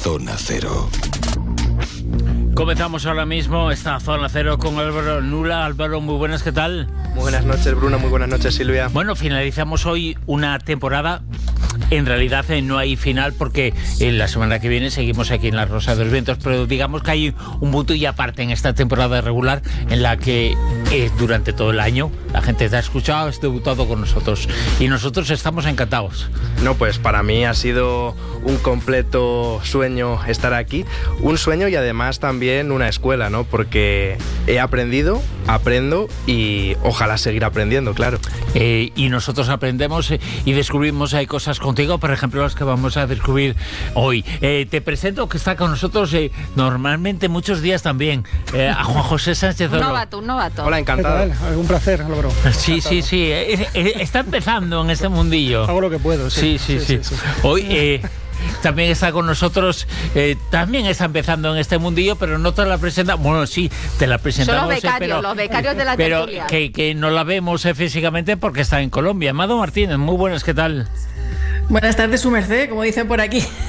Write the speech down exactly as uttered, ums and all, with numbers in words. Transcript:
Zona Cero. Comenzamos ahora mismo esta Zona Cero con Álvaro Nula. Álvaro, muy buenas, ¿qué tal? Muy buenas noches, Bruno, muy buenas noches, Silvia. Bueno, finalizamos hoy una temporada. En realidad eh, no hay final porque eh, la semana que viene seguimos aquí en La Rosa de los Vientos, pero digamos que hay un punto y aparte en esta temporada regular en la que eh, durante todo el año la gente te ha escuchado, has debutado con nosotros y nosotros estamos encantados. No, pues para mí ha sido un completo sueño estar aquí, un sueño y además también una escuela, ¿no? Porque he aprendido, aprendo y ojalá seguir aprendiendo, claro. Eh, y nosotros aprendemos eh, y descubrimos hay cosas contigo, por ejemplo, las que vamos a descubrir hoy. Eh, te presento que está con nosotros eh, normalmente muchos días también, eh, a Juan José Sánchez Oro. Un novato, un novato. Hola, encantado. Un placer, Álvaro. Sí, sí, sí, eh, eh, está empezando en este mundillo. Hago lo que puedo, sí. Sí, sí, sí. sí. sí, sí. Hoy eh, también está con nosotros, eh, también está empezando en este mundillo, pero no te la presenta. Bueno, sí, te la presentamos. Son los becarios, eh, pero, los becarios de la pero tertulia. que, que no la vemos eh, físicamente porque está en Colombia. Amado Martínez, muy buenas, ¿qué tal? Buenas tardes, su merced, como dicen por aquí.